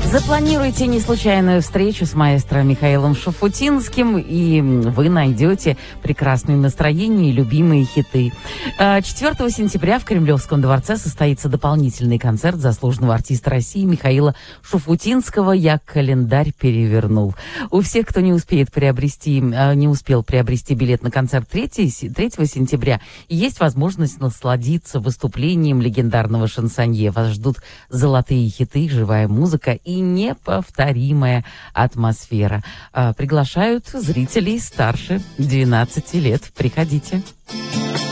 Запланируйте неслучайную встречу с маэстро Михаилом Шуфутинским, и вы найдете прекрасное настроение и любимые хиты. 4 сентября в Кремлевском дворце состоится дополнительный концерт заслуженного артиста России Михаила Шуфутинского «Я календарь перевернул». У всех, кто не успел приобрести билет на концерт 3 сентября, есть возможность насладиться выступлением легендарного шансонье. Вас ждут золотые хиты, живая музыка и неповторимая атмосфера. Приглашают зрителей старше 12 лет. Приходите.